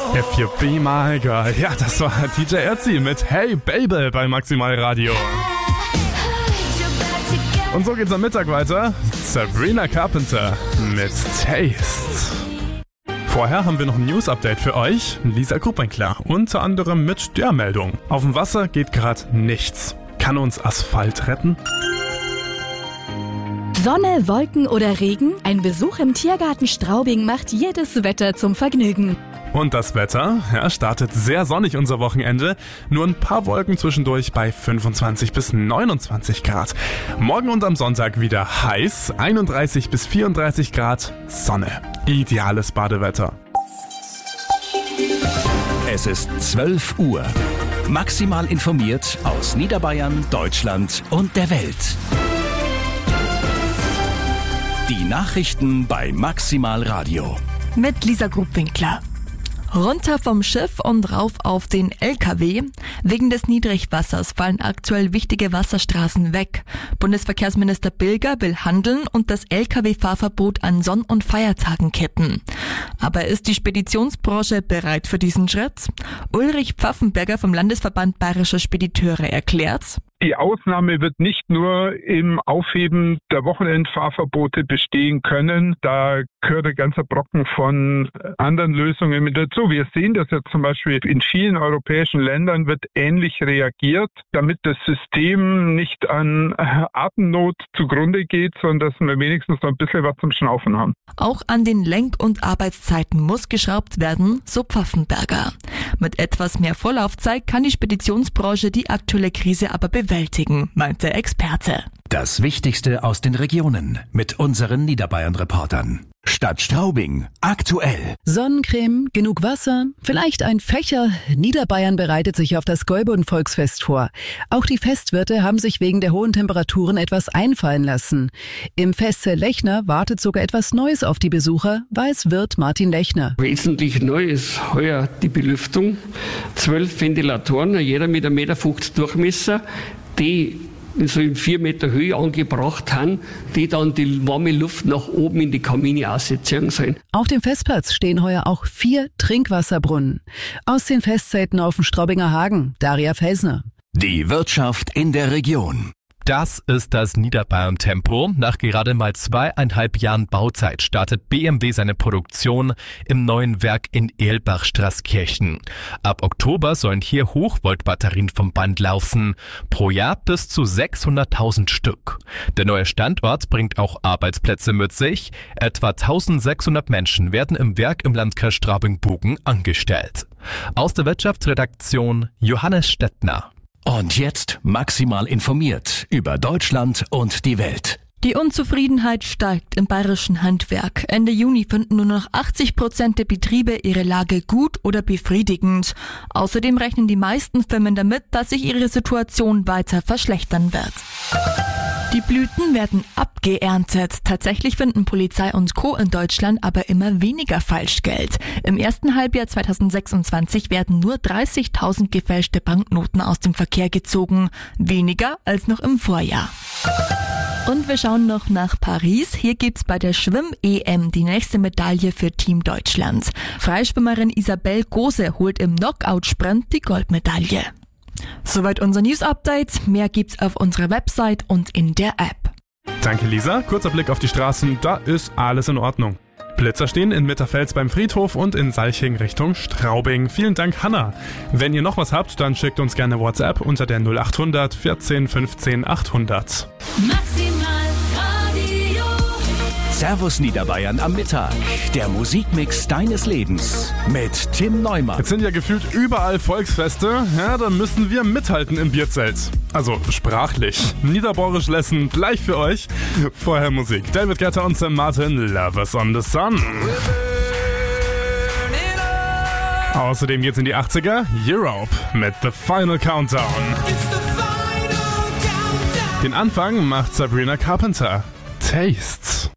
If you be my girl. Ja, das war DJ Ötzi mit Hey Baby bei Maximal Radio. Und so geht's am Mittag weiter. Sabrina Carpenter mit Taste. Vorher haben wir noch ein News-Update für euch. Lisa Kruppenklar, unter anderem mit der Meldung. Auf dem Wasser geht gerade nichts. Kann uns Asphalt retten? Sonne, Wolken oder Regen? Ein Besuch im Tiergarten Straubing macht jedes Wetter zum Vergnügen. Und das Wetter, startet sehr sonnig unser Wochenende. Nur ein paar Wolken zwischendurch bei 25 bis 29 Grad. Morgen und am Sonntag wieder heiß, 31 bis 34 Grad, Sonne. Ideales Badewetter. Es ist 12 Uhr. Maximal informiert aus Niederbayern, Deutschland und der Welt. Die Nachrichten bei Maximal Radio. Mit Lisa Grubwinkler. Runter vom Schiff und rauf auf den LKW. Wegen des Niedrigwassers fallen aktuell wichtige Wasserstraßen weg. Bundesverkehrsminister Bilger will handeln und das LKW-Fahrverbot an Sonn- und Feiertagen kippen. Aber ist die Speditionsbranche bereit für diesen Schritt? Ulrich Pfaffenberger vom Landesverband Bayerischer Spediteure erklärt: Die Ausnahme wird nicht nur im Aufheben der Wochenendfahrverbote bestehen können. Da gehört ein ganzer Brocken von anderen Lösungen mit dazu. Wir sehen das jetzt zum Beispiel in vielen europäischen Ländern wird ähnlich reagiert, damit das System nicht an Atemnot zugrunde geht, sondern dass wir wenigstens noch ein bisschen was zum Schnaufen haben. Auch an den Lenk- und Arbeitszeiten muss geschraubt werden, so Pfaffenberger. Mit etwas mehr Vorlaufzeit kann die Speditionsbranche die aktuelle Krise aber bewältigen, meint der Experte. Das Wichtigste aus den Regionen mit unseren Niederbayern-Reportern. Stadt Straubing, aktuell. Sonnencreme, genug Wasser, vielleicht ein Fächer. Niederbayern bereitet sich auf das Gäuboden-Volksfest vor. Auch die Festwirte haben sich wegen der hohen Temperaturen etwas einfallen lassen. Im Festzell Lechner wartet sogar etwas Neues auf die Besucher, weiß Wirt Martin Lechner. Wesentlich neu ist heuer die Belüftung. 12 Ventilatoren, jeder mit 1,50 Meter Durchmesser, die so in 4 Meter Höhe angebracht haben, die dann die warme Luft nach oben in die Kamine ausziehen sollen. Auf dem Festplatz stehen heuer auch 4 Trinkwasserbrunnen. Aus den Festzelten auf dem Straubinger Hagen, Daria Felsner. Die Wirtschaft in der Region. Das ist das Niederbayern-Tempo. Nach gerade mal 2,5 Jahren Bauzeit startet BMW seine Produktion im neuen Werk in Erlbach-Straßkirchen. Ab Oktober sollen hier Hochvoltbatterien vom Band laufen. Pro Jahr bis zu 600.000 Stück. Der neue Standort bringt auch Arbeitsplätze mit sich. Etwa 1.600 Menschen werden im Werk im Landkreis Straubing-Bogen angestellt. Aus der Wirtschaftsredaktion Johannes Stettner. Und jetzt maximal informiert über Deutschland und die Welt. Die Unzufriedenheit steigt im bayerischen Handwerk. Ende Juni finden nur noch 80% der Betriebe ihre Lage gut oder befriedigend. Außerdem rechnen die meisten Firmen damit, dass sich ihre Situation weiter verschlechtern wird. Die Blüten werden abgeerntet. Tatsächlich finden Polizei und Co. in Deutschland aber immer weniger Falschgeld. Im ersten Halbjahr 2026 werden nur 30.000 gefälschte Banknoten aus dem Verkehr gezogen. Weniger als noch im Vorjahr. Und wir schauen noch nach Paris. Hier gibt's bei der Schwimm-EM die nächste Medaille für Team Deutschland. Freischwimmerin Isabel Gose holt im Knockout-Sprint die Goldmedaille. Soweit unser News-Update. Mehr gibt's auf unserer Website und in der App. Danke Lisa. Kurzer Blick auf die Straßen, da ist alles in Ordnung. Blitzer stehen in Mitterfels beim Friedhof und in Salching Richtung Straubing. Vielen Dank, Hanna. Wenn ihr noch was habt, dann schickt uns gerne WhatsApp unter der 0800 14 15 800. Servus Niederbayern am Mittag. Der Musikmix deines Lebens mit Tim Neumann. Jetzt sind ja gefühlt überall Volksfeste. Ja, da müssen wir mithalten im Bierzelt. Also sprachlich. Niederbayerisch Lesson gleich für euch. Vorher Musik. David Guetta und Sam Martin, Lovers on the Sun. Außerdem geht's in die 80er. Europe mit The Final Countdown. Den Anfang macht Sabrina Carpenter. Taste.